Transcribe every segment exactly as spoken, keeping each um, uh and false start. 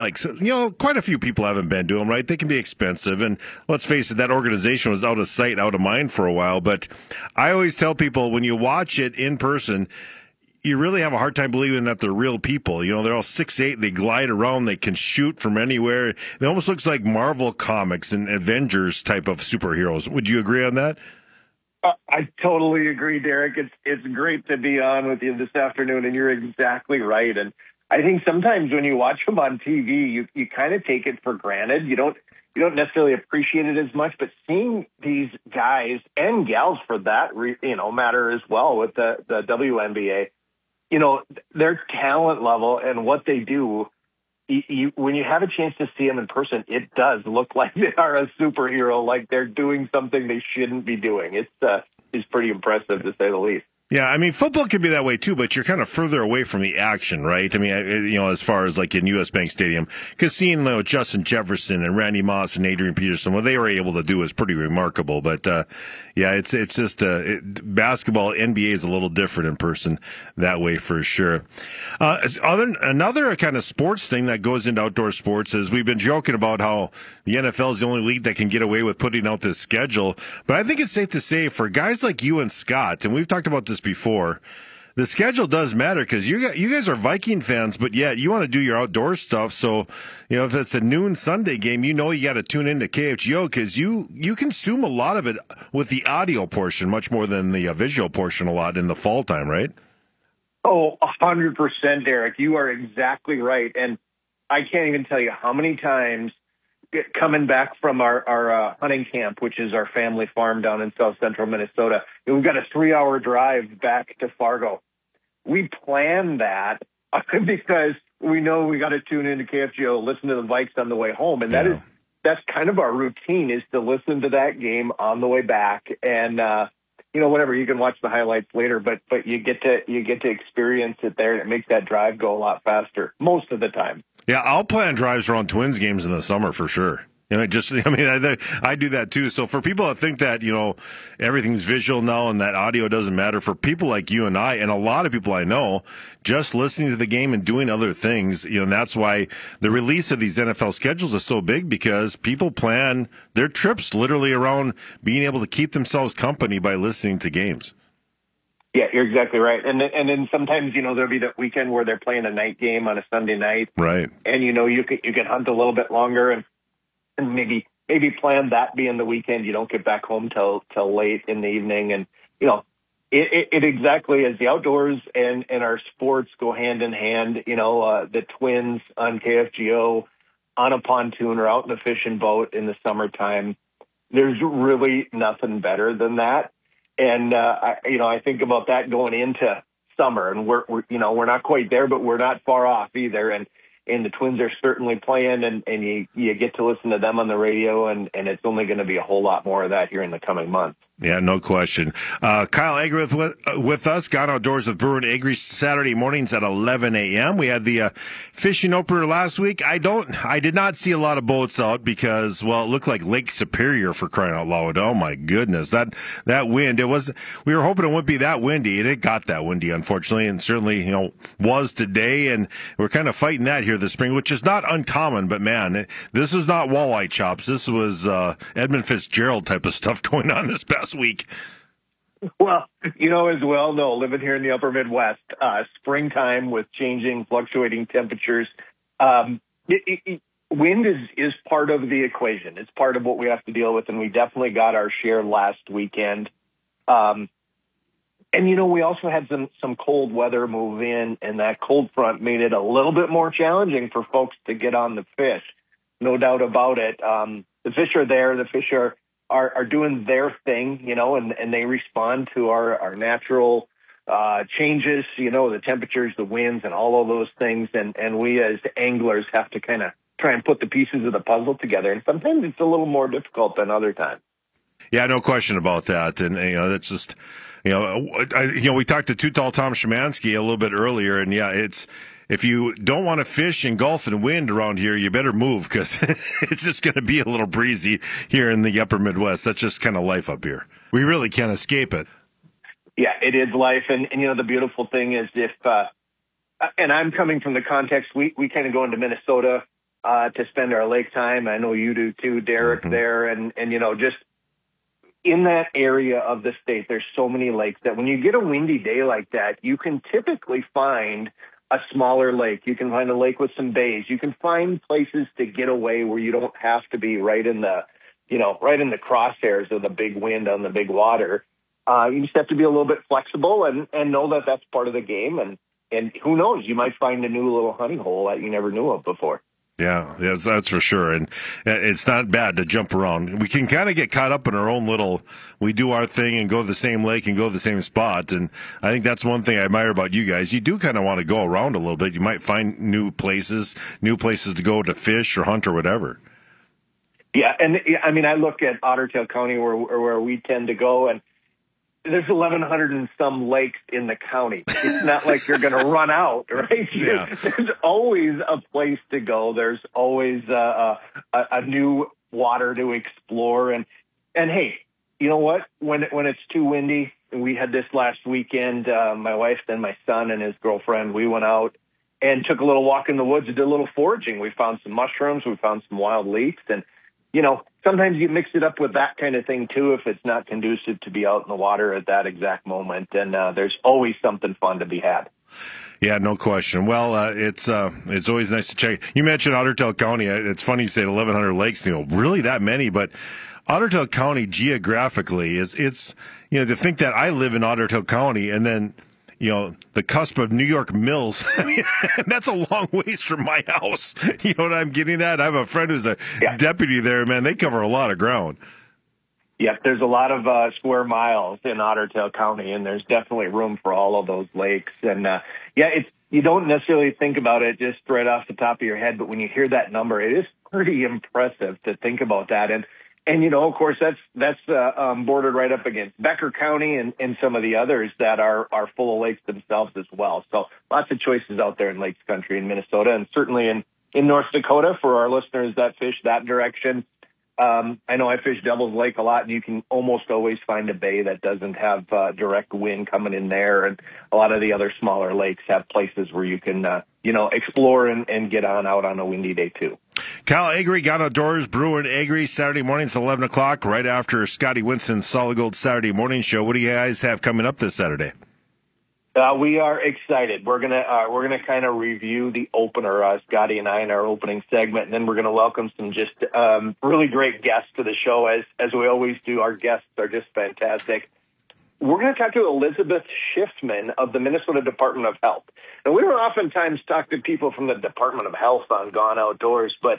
like, so, you know, quite a few people haven't been to them, right? They can be expensive. And let's face it, that organization was out of sight, out of mind for a while. But I always tell people when you watch it in person, you really have a hard time believing that they're real people. You know, they're all six eight, they glide around, they can shoot from anywhere. It almost looks like Marvel comics and Avengers type of superheroes. Would you agree on that? Uh, I totally agree, Derek. It's it's great to be on with you this afternoon, and you're exactly right. And I think sometimes when you watch them on T V, you you kind of take it for granted. You don't you don't necessarily appreciate it as much. But seeing these guys and gals, for that re, you know matter as well, with the the W N B A, you know, their talent level and what they do. You, you, when you have a chance to see them in person, it does look like they are a superhero, like they're doing something they shouldn't be doing. It's uh, it's pretty impressive, to say the least. Yeah, I mean, football can be that way too, but you're kind of further away from the action, right? I mean, you know, as far as like in U S Bank Stadium, because seeing, you know, Justin Jefferson and Randy Moss and Adrian Peterson, what they were able to do is pretty remarkable. But uh, yeah, it's it's just uh, it, basketball, N B A is a little different in person that way for sure. Uh, other another kind of sports thing that goes into outdoor sports is we've been joking about how the N F L is the only league that can get away with putting out this schedule, but I think it's safe to say for guys like you and Scott, and we've talked about this before, the schedule does matter because you got, you guys are Viking fans, but yet you want to do your outdoor stuff. So, you know, if it's a noon Sunday game, you know you got to tune into K F G O because you you consume a lot of it with the audio portion, much more than the uh, visual portion a lot in the fall time, right? Oh, a hundred percent, Derek. You are exactly right, and I can't even tell you how many times coming back from our, our uh, hunting camp, which is our family farm down in south central Minnesota. We've got a three-hour drive back to Fargo. We plan that because we know we got to tune into K F G O, listen to the Vikes on the way home, and that yeah. is that's kind of our routine, is to listen to that game on the way back. And uh, you know, whatever, you can watch the highlights later, but but you get to you get to experience it there, and it makes that drive go a lot faster most of the time. Yeah, I'll plan drives around Twins games in the summer for sure. You know, just, I mean, I, I do that too. So for people that think that, you know, everything's visual now and that audio doesn't matter, for people like you and I, and a lot of people I know, just listening to the game and doing other things, you know, and that's why the release of these N F L schedules is so big, because people plan their trips literally around being able to keep themselves company by listening to games. Yeah, you're exactly right. And and then sometimes, you know, there'll be that weekend where they're playing a night game on a Sunday night. Right. And, you know, you can, you can hunt a little bit longer and, and maybe maybe plan that being the weekend. You don't get back home till till late in the evening. And, you know, it, it, it exactly as the outdoors and, and our sports go hand in hand. You know, uh, the Twins on K F G O, on a pontoon or out in a fishing boat in the summertime, there's really nothing better than that. And, uh, I, you know, I think about that going into summer, and we're, we're, you know, we're not quite there, but we're not far off either. And, and the Twins are certainly playing, and, and you, you get to listen to them on the radio, and, and it's only going to be a whole lot more of that here in the coming months. Yeah, no question. Uh, Kyle Agri with, with, with us, Gone Outdoors with Brewer and Agri, Saturday mornings at eleven a.m. We had the uh, fishing opener last week. I don't, I did not see a lot of boats out because, well, it looked like Lake Superior, for crying out loud. Oh my goodness, that that wind! It was. We were hoping it wouldn't be that windy, and it got that windy, unfortunately, and certainly, you know, was today. And we're kind of fighting that here this spring, which is not uncommon. But man, it, this is not walleye chops. This was uh, Edmund Fitzgerald type of stuff going on this past week. Well, you know, as well, no, living here in the upper Midwest, uh, springtime with changing, fluctuating temperatures, um, it, it, it, wind is, is part of the equation. It's part of what we have to deal with, and we definitely got our share last weekend. Um, and, you know, we also had some, some cold weather move in, and that cold front made it a little bit more challenging for folks to get on the fish. No doubt about it. Um, the fish are there. The fish are Are, are doing their thing, you know, and, and they respond to our, our natural uh, changes, you know, the temperatures, the winds, and all of those things. And, and we as anglers have to kind of try and put the pieces of the puzzle together. And sometimes it's a little more difficult than other times. Yeah, no question about that. And, you know, that's just, you know, I, you know, we talked to Too Tall Tom Szymanski a little bit earlier, and yeah, it's, if you don't want to fish in Gulf and wind around here, you better move, because it's just going to be a little breezy here in the upper Midwest. That's just kind of life up here. We really can't escape it. Yeah, it is life. And, and you know, the beautiful thing is if, uh, and I'm coming from the context, we, we kind of go into Minnesota uh, to spend our lake time. I know you do too, Derek, mm-hmm. there. And, and, you know, just in that area of the state, there's so many lakes that when you get a windy day like that, you can typically find a smaller lake. You can find a lake with some bays. You can find places to get away where you don't have to be right in the, you know, right in the crosshairs of the big wind on the big water. Uh, you just have to be a little bit flexible and, and know that that's part of the game. And, and who knows, you might find a new little honey hole that you never knew of before. Yeah, that's, that's for sure. And it's not bad to jump around. We can kind of get caught up in our own little, we do our thing and go to the same lake and go to the same spot. And I think that's one thing I admire about you guys. You do kind of want to go around a little bit. You might find new places, new places to go to fish or hunt or whatever. Yeah, and I mean, I look at Otter Tail County where, where we tend to go, and there's eleven hundred and some lakes in the county. It's not like you're going to run out, right? Yeah. There's always a place to go. There's always a, a, a new water to explore. And, and hey, you know what? When, when it's too windy, we had this last weekend, uh, my wife, then my son and his girlfriend, we went out and took a little walk in the woods and did a little foraging. We found some mushrooms. We found some wild leeks. And, you know, sometimes you mix it up with that kind of thing, too, if it's not conducive to be out in the water at that exact moment. And uh, there's always something fun to be had. Yeah, no question. Well, uh, it's uh, it's always nice to check. You mentioned Otter Tail County. It's funny you say eleven hundred lakes. You know, really that many? But Otter Tail County geographically, it's, it's you know, to think that I live in Otter Tail County and then, you know, the cusp of New York Mills, I mean, that's a long ways from my house. You know what I'm getting at? I have a friend who's a yeah. deputy there, man. They cover a lot of ground. Yeah, there's a lot of uh, square miles in Otter Tail County, and there's definitely room for all of those lakes. And, uh, yeah, it's you don't necessarily think about it just right off the top of your head, but when you hear that number, it is pretty impressive to think about that. And And, you know, of course, that's that's uh, um, bordered right up against Becker County and, and some of the others that are, are full of lakes themselves as well. So lots of choices out there in Lakes Country in Minnesota, and certainly in, in North Dakota for our listeners that fish that direction. Um, I know I fish Devil's Lake a lot, and you can almost always find a bay that doesn't have uh, direct wind coming in there. And a lot of the other smaller lakes have places where you can, uh, you know, explore and, and get on out on a windy day, too. Kyle Agri, Got Outdoors, Brewer and Agri, Saturday mornings at eleven o'clock, right after Scotty Winston's Solid Gold Saturday morning show. What do you guys have coming up this Saturday? Uh, we are excited. We're gonna uh, we're gonna kind of review the opener, uh, Scotty and I, in our opening segment, and then we're gonna welcome some just um, really great guests to the show, as as we always do. Our guests are just fantastic. We're going to talk to Elizabeth Schiffman of the Minnesota Department of Health. And we don't oftentimes talk to people from the Department of Health on Gone Outdoors, but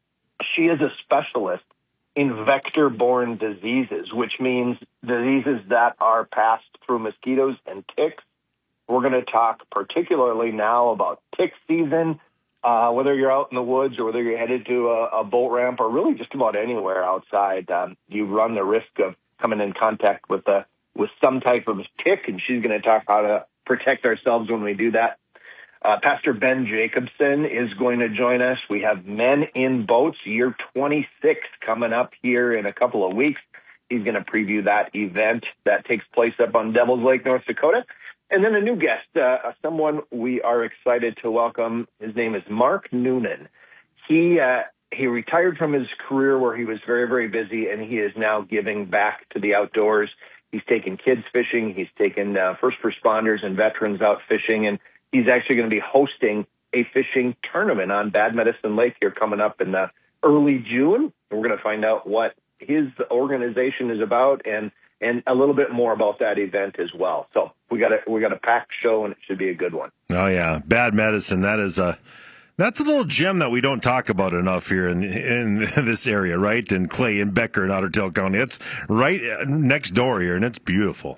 she is a specialist in vector-borne diseases, which means diseases that are passed through mosquitoes and ticks. We're going to talk particularly now about tick season, uh, whether you're out in the woods or whether you're headed to a, a boat ramp or really just about anywhere outside. Um, you run the risk of coming in contact with a with some type of tick, and she's going to talk how to protect ourselves when we do that. Uh, Pastor Ben Jacobson is going to join us. We have Men in Boats, year twenty-six, coming up here in a couple of weeks. He's going to preview that event that takes place up on Devil's Lake, North Dakota. And then a new guest, uh, someone we are excited to welcome. His name is Mark Noonan. He uh, he retired from his career where he was very, very busy, and he is now giving back to the outdoors. He's taken kids fishing. He's taken uh, first responders and veterans out fishing, and he's actually going to be hosting a fishing tournament on Bad Medicine Lake here coming up in uh, early June. And we're going to find out what his organization is about and and a little bit more about that event as well. So we got a we got a packed show, and it should be a good one. Oh yeah, Bad Medicine. That is a that's a little gem that we don't talk about enough here in in this area, right? In Clay and Becker and Otter Tail County. It's right next door here, and it's beautiful.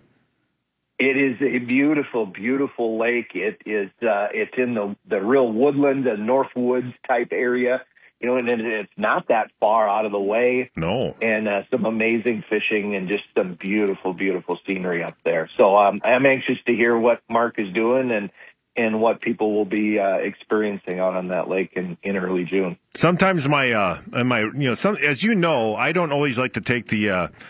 It is a beautiful, beautiful lake. It is uh, it's in the the real woodland, the North Woods type area. You know, and it's not that far out of the way. No. And uh, some amazing fishing and just some beautiful, beautiful scenery up there. So um, I'm anxious to hear what Mark is doing and, and what people will be uh, experiencing out on that lake in, in early June. Sometimes my, uh, my, you know, some, as you know, I don't always like to take the, uh,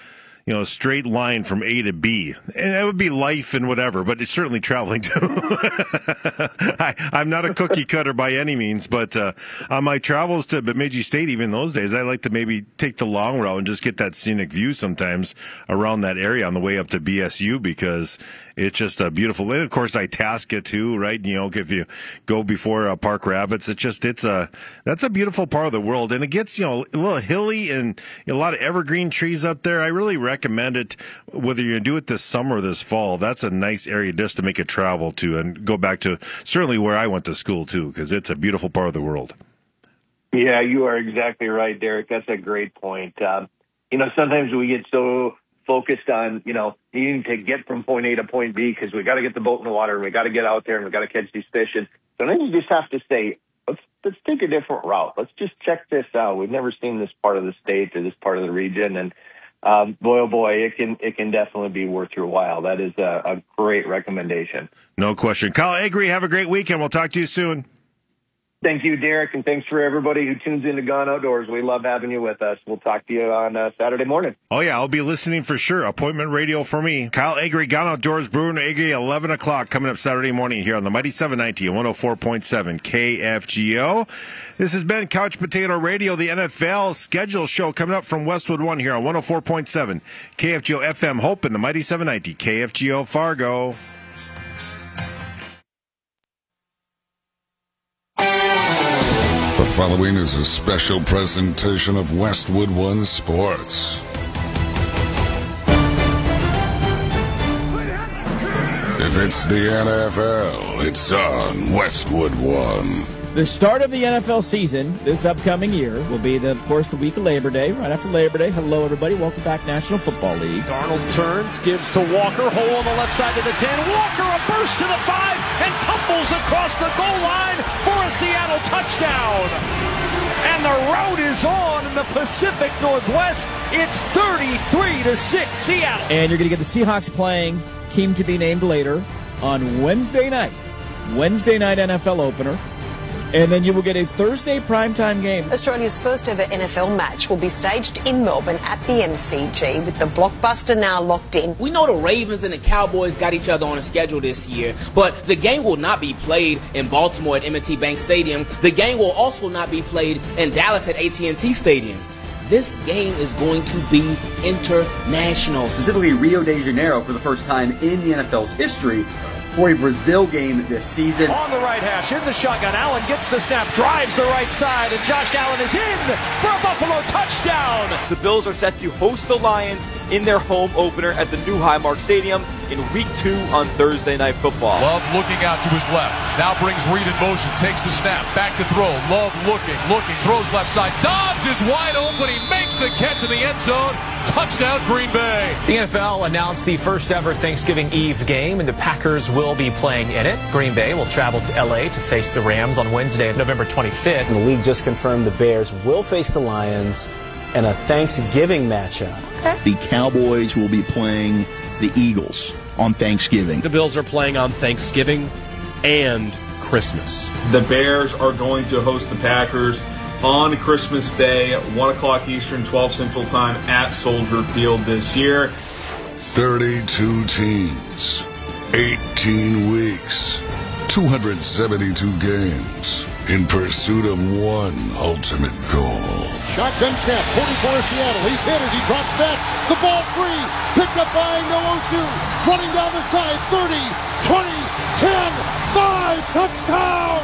you know, a straight line from A to B. And that would be life and whatever, but it's certainly traveling too. I, I'm not a cookie cutter by any means, but uh, on my travels to Bemidji State, even those days, I like to maybe take the long route and just get that scenic view sometimes around that area on the way up to B S U, because it's just a beautiful. And of course, Itasca too, right? You know, if you go before uh, Park Rapids, it's just it's a that's a beautiful part of the world, and it gets, you know, a little hilly and a lot of evergreen trees up there. I really recommend it, whether you do it this summer or this fall. That's a nice area just to make a travel to, and go back to certainly where I went to school too, because it's a beautiful part of the world. Yeah, you are exactly right, Derek. That's a great point. Um, you know, sometimes we get so focused on, you know, needing to get from point A to point B because we got to get the boat in the water and we got to get out there and we got to catch these fish. And sometimes you just have to say, let's let's take a different route. Let's just check this out. We've never seen this part of the state or this part of the region, and um, boy, oh boy, it can it can definitely be worth your while. That is a, a great recommendation. No question. Kyle Agri, have a great weekend. We'll talk to you soon. Thank you, Derek, and thanks for everybody who tunes in to Gone Outdoors. We love having you with us. We'll talk to you on uh, Saturday morning. Oh, yeah, I'll be listening for sure. Appointment radio for me. Kyle Agri, Gone Outdoors, Bruin Agri, eleven o'clock coming up Saturday morning here on the Mighty seven ninety and one oh four point seven K F G O. This has been Couch Potato Radio, the N F L schedule show coming up from Westwood One here on one oh four point seven K F G O F M Hope and the Mighty seven ninety K F G O Fargo. The following is a special presentation of Westwood One Sports. If it's the N F L, it's on Westwood One. The start of the N F L season this upcoming year will be, the, of course, the week of Labor Day. Right after Labor Day, hello, everybody. Welcome back, National Football League. Darnold turns, gives to Walker. Hole on the left side to the ten. Walker, a burst to the five, and tumbles across the goal line for a Seattle touchdown. And the road is on in the Pacific Northwest. It's thirty-three to six, Seattle. And you're going to get the Seahawks playing, team to be named later, on Wednesday night. Wednesday night N F L opener. And then you will get a Thursday primetime game. Australia's first ever N F L match will be staged in Melbourne at the M C G, with the blockbuster now locked in. We know the Ravens and the Cowboys got each other on a schedule this year, but the game will not be played in Baltimore at M and T Bank Stadium. The game will also not be played in Dallas at A T and T Stadium. This game is going to be international. Specifically Rio de Janeiro for the first time in the N F L's history for a Brazil game this season. On the right hash, in the shotgun, Allen gets the snap, drives the right side, and Josh Allen is in for a Buffalo touchdown. The Bills are set to host the Lions in their home opener at the new Highmark Stadium in week two on Thursday Night Football. Love looking out to his left. Now brings Reed in motion, takes the snap, back to throw. Love looking, looking, throws left side. Dobbs is wide open. He makes the catch in the end zone. Touchdown, Green Bay. The N F L announced the first ever Thanksgiving Eve game, and the Packers will be playing in it. Green Bay will travel to L A to face the Rams on Wednesday, November twenty-fifth. And the league just confirmed the Bears will face the Lions in a Thanksgiving matchup. Okay. The Cowboys will be playing the Eagles on Thanksgiving. The Bills are playing on Thanksgiving and Christmas. The Bears are going to host the Packers on Christmas Day at one o'clock Eastern, twelve Central Time at Soldier Field this year. thirty-two teams, eighteen weeks, two hundred seventy-two games in pursuit of one ultimate goal. Shotgun snap, forty-four Seattle. He's hit as he drops back. The ball free. Picked up by Nwosu. Running down the side. thirty, twenty, ten, five. Touchdown.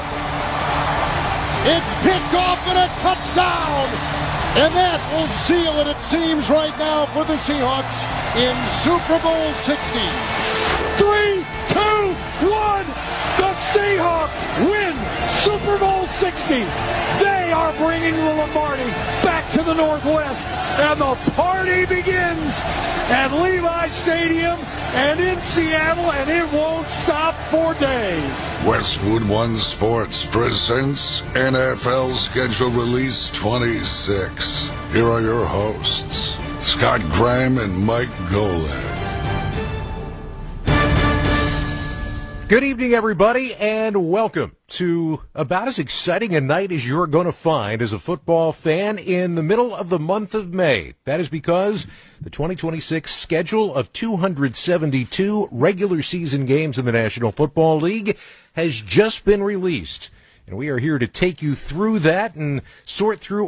It's picked off and a touchdown. And that will seal it, it seems, right now for the Seahawks in Super Bowl sixty. Three, two, one. The Seahawks win Super Bowl sixty. They are bringing the Lombardi back to the Northwest, and the party begins at Levi Stadium and in Seattle, and it won't stop for days. Westwood One Sports presents N F L Schedule Release twenty-six. Here are your hosts, Scott Graham and Mike Golick. Good evening, everybody, and welcome to about as exciting a night as you're going to find as a football fan in the middle of the month of May. That is because the twenty twenty-six schedule of two hundred seventy-two regular season games in the National Football League has just been released. And we are here to take you through that and sort through